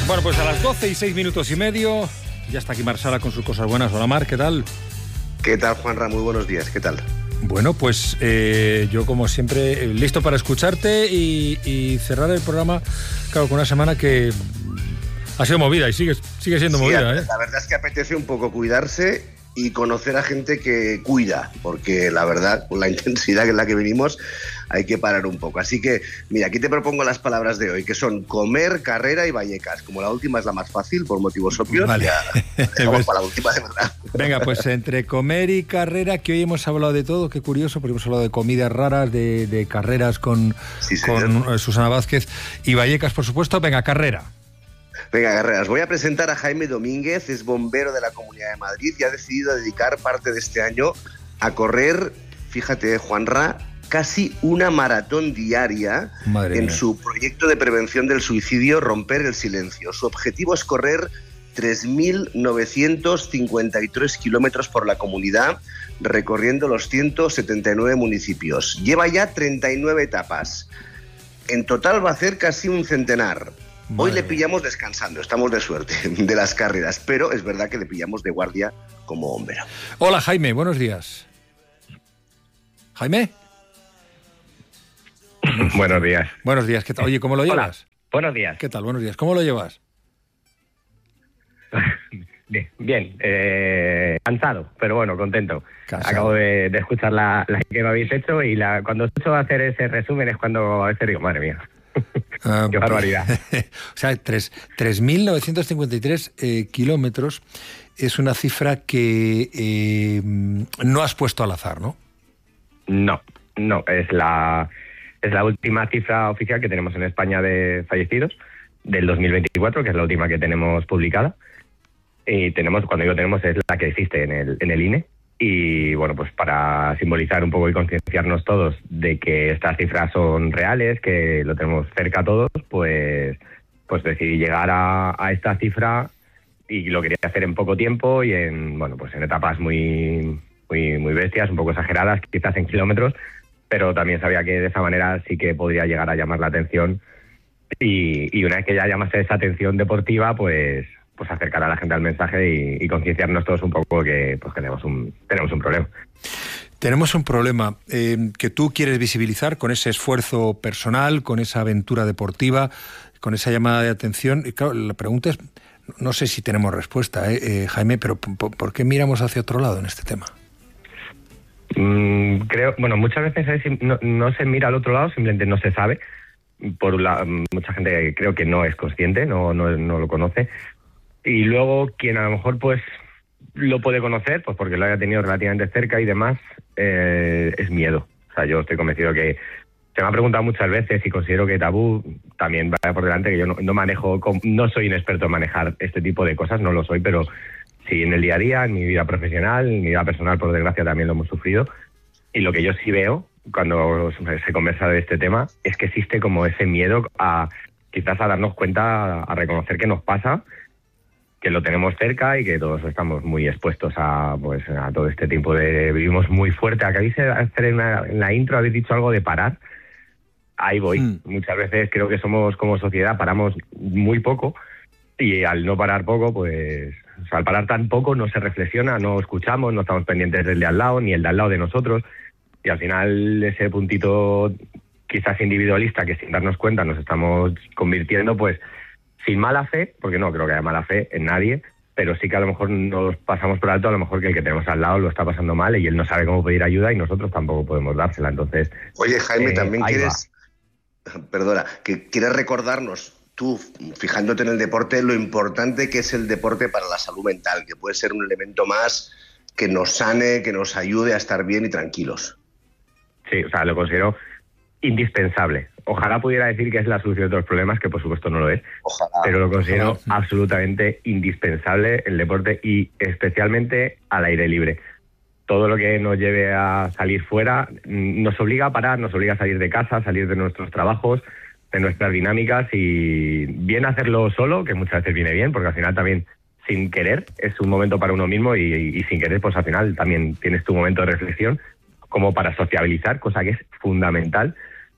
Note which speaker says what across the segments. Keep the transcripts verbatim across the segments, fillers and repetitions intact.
Speaker 1: Bueno, pues a las doce y seis minutos y medio, ya está aquí Mar Sala con sus cosas buenas. Hola Mar, ¿qué tal?
Speaker 2: ¿Qué tal, Juanra? Muy buenos días, ¿qué tal?
Speaker 1: Bueno, pues eh, yo como siempre, eh, listo para escucharte y, y cerrar el programa, claro, con una semana que ha sido movida y sigue, sigue siendo
Speaker 2: sí,
Speaker 1: movida.
Speaker 2: La,
Speaker 1: ¿eh?
Speaker 2: la verdad es que apetece un poco cuidarse y conocer a gente que cuida, porque la verdad, con la intensidad en la que venimos, hay que parar un poco. Así que, mira, aquí te propongo las palabras de hoy, que son comer, carrera y Vallecas. Como la última es la más fácil, por motivos obvios,
Speaker 1: vale.
Speaker 2: ya dejamos
Speaker 1: pues,
Speaker 2: para la última de verdad.
Speaker 1: Venga, pues entre comer y carrera, que hoy hemos hablado de todo, qué curioso, porque hemos hablado de comidas raras, de, de carreras con,
Speaker 2: sí,
Speaker 1: con Susana Vázquez y Vallecas, por supuesto. Venga, carrera.
Speaker 2: Venga, Guerreras, voy a presentar a Jaime Domínguez, es bombero de la Comunidad de Madrid y ha decidido dedicar parte de este año a correr, fíjate, Juanra, casi una maratón diaria
Speaker 1: Madre
Speaker 2: en
Speaker 1: mía.
Speaker 2: su proyecto de prevención del suicidio, Romper el Silencio. Su objetivo es correr tres mil novecientos cincuenta y tres kilómetros por la comunidad, recorriendo los ciento setenta y nueve municipios. Lleva ya treinta y nueve etapas. En total va a hacer casi un centenar.
Speaker 1: Madre
Speaker 2: Hoy le pillamos descansando, estamos de suerte de las carreras, pero es verdad que le pillamos de guardia como bombero.
Speaker 1: Hola Jaime, buenos días. ¿Jaime?
Speaker 3: Buenos días.
Speaker 1: Buenos días, ¿qué tal? Oye, ¿cómo lo llevas?
Speaker 3: Hola. Buenos días.
Speaker 1: ¿Qué tal? Buenos días, ¿cómo lo llevas?
Speaker 3: Bien, bien eh, cansado, pero bueno, contento.
Speaker 1: Cansado.
Speaker 3: Acabo de, de escuchar la, la que me habéis hecho y la, cuando escucho hacer ese resumen es cuando a veces digo, madre mía.
Speaker 1: Uh,
Speaker 3: Qué barbaridad.
Speaker 1: O sea, tres mil novecientos cincuenta y tres eh, kilómetros es una cifra que eh, no has puesto al azar, ¿no?
Speaker 3: No, no, es la, es la última cifra oficial que tenemos en España de fallecidos del dos mil veinticuatro, que es la última que tenemos publicada. Y tenemos, cuando digo tenemos, es la que existe en el, en el I N E. Y bueno, pues para simbolizar un poco y concienciarnos todos de que estas cifras son reales, que lo tenemos cerca todos, pues, pues decidí llegar a, a esta cifra y lo quería hacer en poco tiempo y en, bueno, pues en etapas muy, muy, muy bestias, un poco exageradas, quizás en kilómetros, pero también sabía que de esa manera sí que podría llegar a llamar la atención y, y una vez que ya llamase esa atención deportiva, pues pues acercar a la gente al mensaje y, y concienciarnos todos un poco que pues tenemos un tenemos un problema.
Speaker 1: Tenemos un problema eh, que tú quieres visibilizar con ese esfuerzo personal, con esa aventura deportiva, con esa llamada de atención. Y claro, la pregunta es, no sé si tenemos respuesta, eh, eh, Jaime, pero ¿por, ¿por qué miramos hacia otro lado en este tema?
Speaker 3: Mm, creo, bueno, muchas veces es, no, no se mira al otro lado, simplemente no se sabe. Por un lado, mucha gente creo que no es consciente, no, no, no lo conoce. Y luego, quien a lo mejor pues lo puede conocer, pues porque lo haya tenido relativamente cerca y demás, eh, es miedo. O sea, yo estoy convencido que se me ha preguntado muchas veces y considero que tabú también vaya por delante, que yo no, no manejo, no soy un experto en manejar este tipo de cosas, no lo soy, pero sí en el día a día, en mi vida profesional, en mi vida personal, por desgracia, también lo hemos sufrido. Y lo que yo sí veo cuando se conversa de este tema es que existe como ese miedo a quizás a darnos cuenta, a reconocer que nos pasa, que lo tenemos cerca y que todos estamos muy expuestos a pues a todo este tipo de... Vivimos muy fuerte. Acabéis de hacer en la, en la intro, habéis dicho algo de parar. Ahí voy. Mm. Muchas veces creo que somos como sociedad, paramos muy poco y al no parar poco, pues... O sea, al parar tan poco no se reflexiona, no escuchamos, no estamos pendientes del de al lado ni el de al lado de nosotros y al final ese puntito quizás individualista que sin darnos cuenta nos estamos convirtiendo, pues... sin mala fe, porque no creo que haya mala fe en nadie, pero sí que a lo mejor nos pasamos por alto, a lo mejor que el que tenemos al lado lo está pasando mal y él no sabe cómo pedir ayuda y nosotros tampoco podemos dársela. Entonces,
Speaker 2: oye, Jaime,
Speaker 3: eh,
Speaker 2: también quieres, va. perdona, que quieres recordarnos, tú, fijándote en el deporte, lo importante que es el deporte para la salud mental, que puede ser un elemento más que nos sane, que nos ayude a estar bien y tranquilos.
Speaker 3: Sí, o sea, lo considero indispensable. Ojalá pudiera decir que es la solución de todos los problemas, que por supuesto no lo es, ojalá, pero lo considero ojalá. absolutamente indispensable el deporte y especialmente al aire libre. Todo lo que nos lleve a salir fuera nos obliga a parar, nos obliga a salir de casa, a salir de nuestros trabajos, de nuestras dinámicas y bien hacerlo solo, que muchas veces viene bien, porque al final también sin querer es un momento para uno mismo y, y sin querer pues al final también tienes tu momento de reflexión como para sociabilizar, cosa que es fundamental.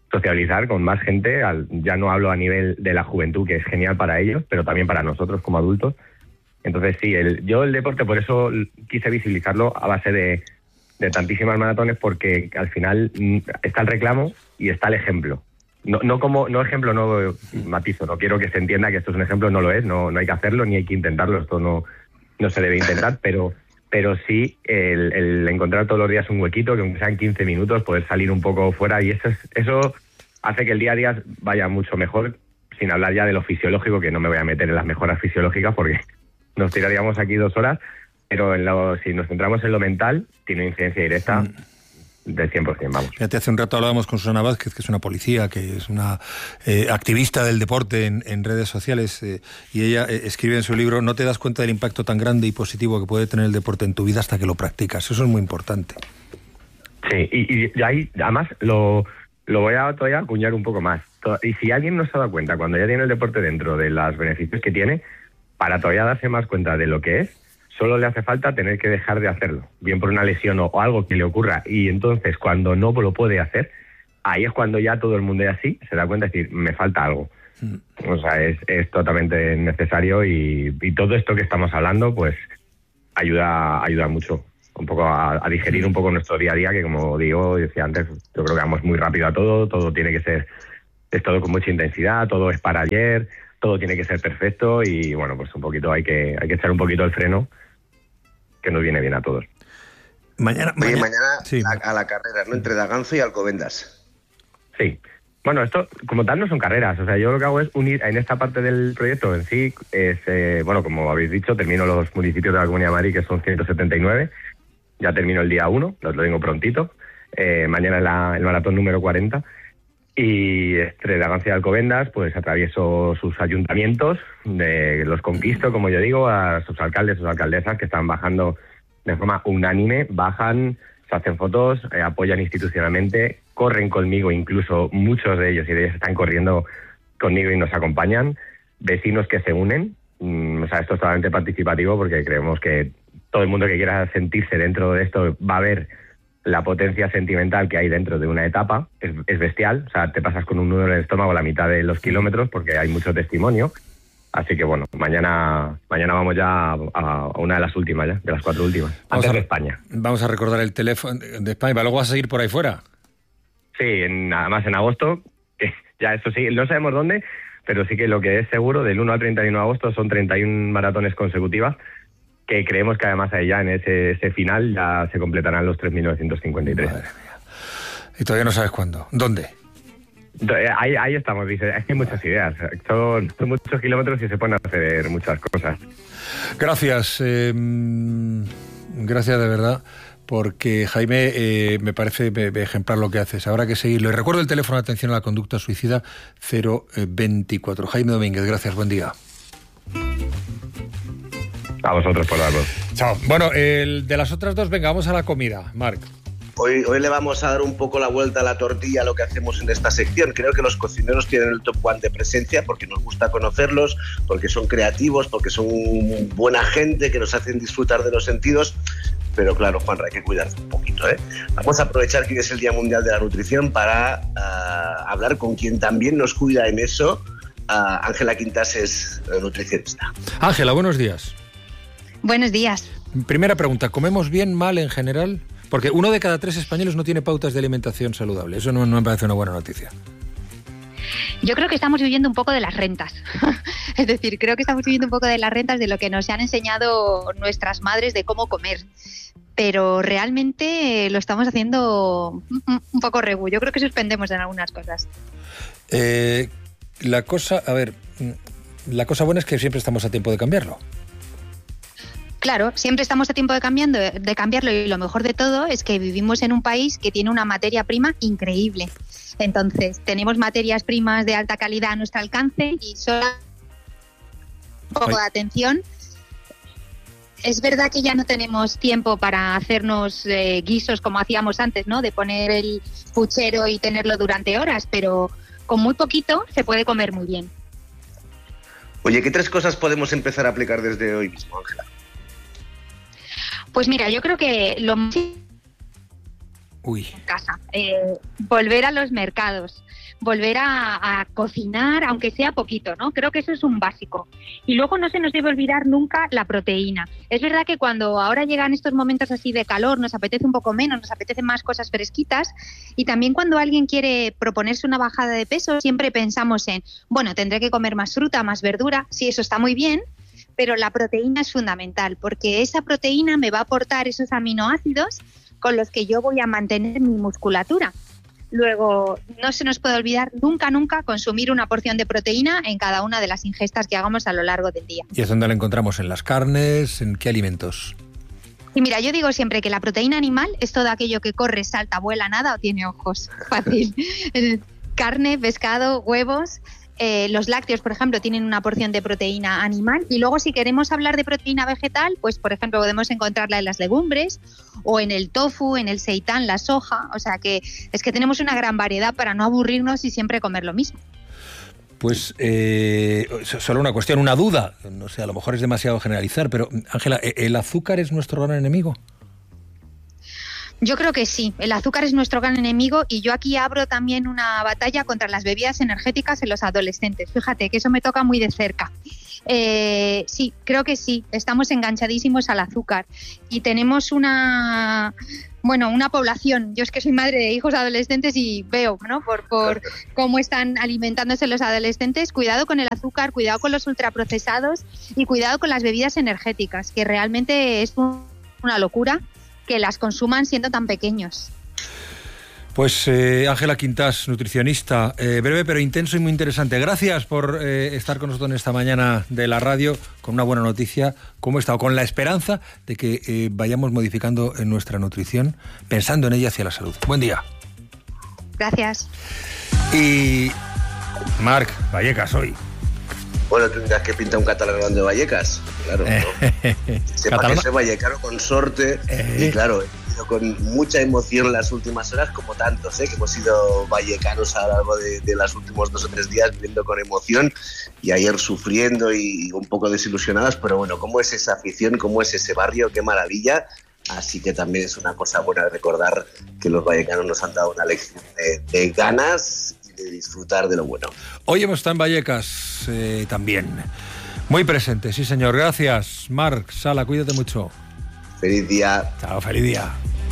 Speaker 3: socializar con más gente. Al, ya no hablo a nivel de la juventud, que es genial para ellos, pero también para nosotros como adultos. Entonces sí, el, yo el deporte por eso quise visibilizarlo a base de, de tantísimas maratones, porque al final está el reclamo y está el ejemplo. No, no como no ejemplo, no matizo, no quiero que se entienda que esto es un ejemplo, no lo es, no, no hay que hacerlo ni hay que intentarlo, esto no, no se debe intentar, pero, pero sí el, el encontrar todos los días un huequito, que aunque sean quince minutos, poder salir un poco fuera, y eso, es, eso hace que el día a día vaya mucho mejor, sin hablar ya de lo fisiológico, que no me voy a meter en las mejoras fisiológicas porque nos tiraríamos aquí dos horas, pero en lo, si nos centramos en lo mental, tiene incidencia directa mm. del cien por ciento, vamos.
Speaker 1: Fíjate, hace un rato hablábamos con Susana Vázquez, que es una policía, que es una eh, activista del deporte en, en redes sociales, eh, y ella eh, escribe en su libro: no te das cuenta del impacto tan grande y positivo que puede tener el deporte en tu vida hasta que lo practicas. Eso es muy importante.
Speaker 3: Sí, y, y ahí además lo, lo voy a todavía acuñar un poco más. Y si alguien no se ha dado cuenta, cuando ya tiene el deporte dentro, de los beneficios que tiene, para todavía darse más cuenta de lo que es, solo le hace falta tener que dejar de hacerlo, bien por una lesión o, o algo que le ocurra, y entonces cuando no lo puede hacer, ahí es cuando ya todo el mundo es así, se da cuenta de decir, me falta algo. Mm. O sea, es, es totalmente necesario, y, y todo esto que estamos hablando, pues ayuda ayuda mucho, un poco a, a digerir un poco nuestro día a día, que como digo, decía antes, yo creo que vamos muy rápido a todo, todo tiene que ser, es todo con mucha intensidad, todo es para ayer, todo tiene que ser perfecto, y bueno, pues un poquito hay que hay que echar un poquito el freno, que nos viene bien a todos.
Speaker 2: Mañana, Oye, mañana, mañana sí. a, a la carrera, ¿no? Entre Daganzo y Alcobendas.
Speaker 3: Sí. Bueno, esto como tal no son carreras, o sea, yo lo que hago es unir en esta parte del proyecto en sí, es, eh, bueno, como habéis dicho, termino los municipios de la Comunidad de Madrid, que son ciento setenta y nueve, ya termino el día uno, lo tengo prontito, eh, mañana es la, el maratón número cuarenta, y entre Daganzo y Alcobendas, pues atravieso sus ayuntamientos, de, los conquisto, como yo digo, a sus alcaldes, sus alcaldesas, que están bajando de forma unánime, bajan, se hacen fotos, eh, apoyan institucionalmente, corren conmigo, incluso muchos de ellos y de ellos están corriendo conmigo y nos acompañan, vecinos que se unen, mm, o sea, esto es totalmente participativo, porque creemos que todo el mundo que quiera sentirse dentro de esto va a ver la potencia sentimental que hay dentro de una etapa, es, es bestial, o sea, te pasas con un nudo en el estómago a la mitad de los kilómetros porque hay mucho testimonio, así que bueno, mañana mañana vamos ya a, a una de las últimas ya, de las cuatro últimas,
Speaker 1: vamos
Speaker 3: antes
Speaker 1: a,
Speaker 3: de España.
Speaker 1: Vamos a recordar el teléfono de España, ¿luego vas a seguir por ahí fuera?
Speaker 3: Sí, en, además en agosto, que ya eso sí, no sabemos dónde, pero sí que lo que es seguro, del uno al treinta y uno de agosto son treinta y una maratones consecutivas, que creemos que además ahí ya en ese, ese final ya se completarán los tres mil novecientos cincuenta y tres. Madre mía.
Speaker 1: Y todavía no sabes cuándo. ¿Dónde?
Speaker 3: Ahí, ahí estamos, dice. Es que hay muchas ideas. Son, son muchos kilómetros y se pueden hacer muchas cosas.
Speaker 1: Gracias. Eh, gracias de verdad. Porque, Jaime, eh, me parece ejemplar lo que haces. Habrá que seguirlo. Y recuerdo el teléfono de atención a la conducta suicida cero veinticuatro. Jaime Domínguez, gracias. Buen día.
Speaker 3: A vosotros por darlo.
Speaker 1: Chao. Bueno, el de las otras dos, venga, vamos a la comida, Marc.
Speaker 2: Hoy, hoy le vamos a dar un poco la vuelta a la tortilla a lo que hacemos en esta sección. Creo que los cocineros tienen el top one de presencia porque nos gusta conocerlos, porque son creativos, porque son buena gente, que nos hacen disfrutar de los sentidos. Pero claro, Juanra, hay que cuidarse un poquito, ¿eh? Vamos a aprovechar que es el Día Mundial de la Nutrición para uh, hablar con quien también nos cuida en eso. Uh, Ángela Quintas es uh, nutricionista.
Speaker 1: Ángela, buenos días.
Speaker 4: Buenos días.
Speaker 1: Primera pregunta, ¿comemos bien, mal en general? Porque uno de cada tres españoles no tiene pautas de alimentación saludable. Eso no, no me parece una buena noticia.
Speaker 4: Yo creo que estamos viviendo un poco de las rentas. Es decir, creo que estamos viviendo un poco de las rentas de lo que nos han enseñado nuestras madres de cómo comer. Pero realmente lo estamos haciendo un poco regu. Yo creo que suspendemos en algunas cosas.
Speaker 1: Eh, la cosa, a ver, la cosa buena es que siempre estamos a tiempo de cambiarlo.
Speaker 4: Claro, siempre estamos a tiempo de, cambiando, de cambiarlo, y lo mejor de todo es que vivimos en un país que tiene una materia prima increíble. Entonces, tenemos materias primas de alta calidad a nuestro alcance y solo un poco de atención. Es verdad que ya no tenemos tiempo para hacernos eh, guisos como hacíamos antes, ¿no? De poner el puchero y tenerlo durante horas, pero con muy poquito se puede comer muy bien.
Speaker 2: Oye, ¿qué tres cosas podemos empezar a aplicar desde hoy mismo, Ángela?
Speaker 4: Pues mira, yo creo que lo más...
Speaker 1: Uy.
Speaker 4: Casa, eh, volver a los mercados. volver a, a cocinar, aunque sea poquito, ¿no? Creo que eso es un básico. Y luego no se nos debe olvidar nunca la proteína. Es verdad que cuando ahora llegan estos momentos así de calor, nos apetece un poco menos, nos apetecen más cosas fresquitas, y también cuando alguien quiere proponerse una bajada de peso, siempre pensamos en, bueno, tendré que comer más fruta, más verdura, sí, eso está muy bien, pero la proteína es fundamental, porque esa proteína me va a aportar esos aminoácidos con los que yo voy a mantener mi musculatura. Luego, no se nos puede olvidar nunca, nunca consumir una porción de proteína en cada una de las ingestas que hagamos a lo largo del día.
Speaker 1: ¿Y es donde la encontramos? ¿En las carnes? ¿En qué alimentos?
Speaker 4: Y mira, yo digo siempre que la proteína animal es todo aquello que corre, salta, vuela, nada o tiene ojos. Fácil. Carne, pescado, huevos. Eh, los lácteos, por ejemplo, tienen una porción de proteína animal, y luego si queremos hablar de proteína vegetal, pues por ejemplo podemos encontrarla en las legumbres o en el tofu, en el seitán, la soja. O sea que es que tenemos una gran variedad para no aburrirnos y siempre comer lo mismo.
Speaker 1: Pues eh, solo una cuestión, una duda, no sé, a lo mejor es demasiado generalizar, pero Ángela, ¿el azúcar es nuestro gran enemigo?
Speaker 4: Yo creo que sí, el azúcar es nuestro gran enemigo, y yo aquí abro también una batalla contra las bebidas energéticas en los adolescentes. Fíjate que eso me toca muy de cerca. Eh, sí, creo que sí, estamos enganchadísimos al azúcar y tenemos una... Bueno, una población, yo es que soy madre de hijos adolescentes y veo, ¿no? Por, por cómo están alimentándose los adolescentes. Cuidado con el azúcar, cuidado con los ultraprocesados y cuidado con las bebidas energéticas, que realmente es un, una locura que las consuman siendo tan pequeños.
Speaker 1: Pues eh, Ángela Quintás, nutricionista, eh, breve pero intenso y muy interesante. Gracias por eh, estar con nosotros en esta mañana de la radio con una buena noticia, como esta, o con la esperanza de que eh, vayamos modificando en nuestra nutrición, pensando en ella hacia la salud. Buen día.
Speaker 4: Gracias.
Speaker 1: Y Marc Vallecas hoy.
Speaker 2: Bueno, tendrás que pintar un catalán de Vallecas, claro, ¿no? Sepa Catalana. Que soy vallecano con sorte, eh. y claro, he ido con mucha emoción las últimas horas, como tantos, ¿eh? Que hemos sido vallecanos a lo largo de, de los últimos dos o tres días, viviendo con emoción, y ayer sufriendo y un poco desilusionados, pero bueno, cómo es esa afición, cómo es ese barrio, qué maravilla. Así que también es una cosa buena recordar que los vallecanos nos han dado una lección de, de ganas y de disfrutar de lo bueno.
Speaker 1: Hoy hemos estado en Vallecas eh, también. Muy presente, sí señor. Gracias, Marc, Sala, cuídate mucho.
Speaker 2: Feliz día.
Speaker 1: Chao, feliz día.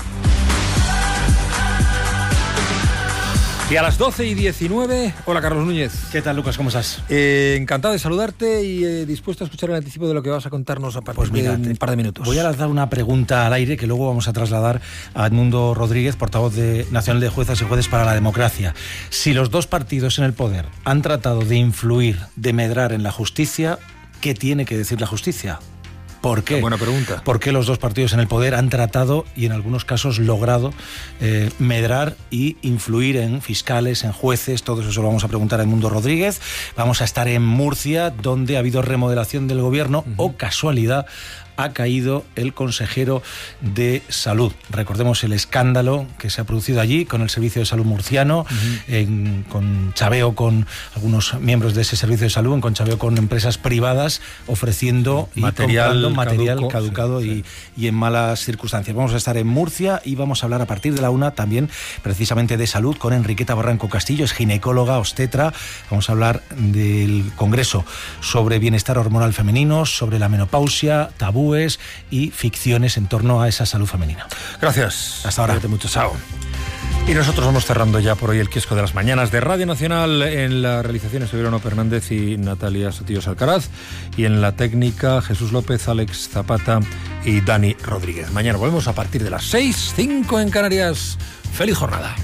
Speaker 1: Y a las doce y diecinueve, hola Carlos Núñez.
Speaker 5: ¿Qué tal, Lucas? ¿Cómo estás?
Speaker 1: Eh, encantado de saludarte y eh, dispuesto a escuchar el anticipo de lo que vas a contarnos a partir pues mira, de un par de minutos.
Speaker 5: Voy a lanzar una pregunta al aire que luego vamos a trasladar a Edmundo Rodríguez, portavoz de Nacional de Juezas y Jueces para la Democracia. Si los dos partidos en el poder han tratado de influir, de medrar en la justicia, ¿qué tiene que decir la justicia? ¿Por qué?
Speaker 1: Buena pregunta.
Speaker 5: ¿Por qué los dos partidos en el poder han tratado y en algunos casos logrado eh, medrar y influir en fiscales, en jueces? Todo eso se lo vamos a preguntar a Edmundo Rodríguez. Vamos a estar en Murcia, donde ha habido remodelación del gobierno, uh-huh. o casualidad, ha caído el consejero de Salud. Recordemos el escándalo que se ha producido allí con el Servicio de Salud murciano, uh-huh. en, con chaveo con algunos miembros de ese Servicio de Salud, en conchaveo con empresas privadas, ofreciendo
Speaker 1: material,
Speaker 5: y comprando material
Speaker 1: caduco,
Speaker 5: caducado
Speaker 1: sí,
Speaker 5: y,
Speaker 1: sí.
Speaker 5: y en malas circunstancias. Vamos a estar en Murcia y vamos a hablar a partir de la una también precisamente de salud con Enriqueta Barranco Castillo, es ginecóloga, obstetra. Vamos a hablar del Congreso sobre bienestar hormonal femenino, sobre la menopausia, tabú y ficciones en torno a esa salud femenina.
Speaker 1: Gracias.
Speaker 5: Hasta ahora.
Speaker 1: Cuídate mucho. Chao. Y nosotros vamos cerrando ya por hoy el kiosco de las mañanas de Radio Nacional. En la realización estuvieron Fernández y Natalia Sotillos Alcaraz, y en la técnica Jesús López, Alex Zapata y Dani Rodríguez. Mañana volvemos a partir de las seis, cinco en Canarias. ¡Feliz jornada!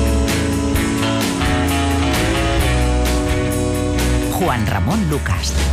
Speaker 6: Juan Ramón Lucas.